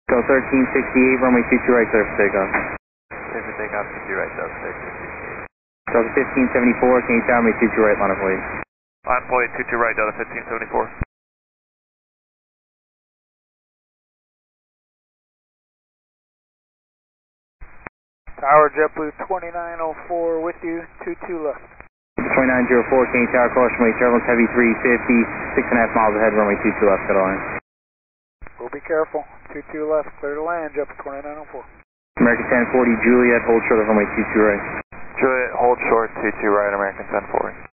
Go 1368, runway 22 right, clear for takeoff. Clear for takeoff, 22 right, Delta 1368. Delta 1574, can you tell me 22 right, line of void? Line of void, 22 right, Delta 1574. Tower JetBlue 2904 with you, 22 left. 2904, can you tower caution, wait, turbulence heavy 350, 6.5 miles ahead, runway 22 left, got a line. We'll be careful, 22 left, clear to land, JetBlue 2904. American 1040, Juliet, hold short of runway 22 right. Juliet, hold short, 22 right, American 1040.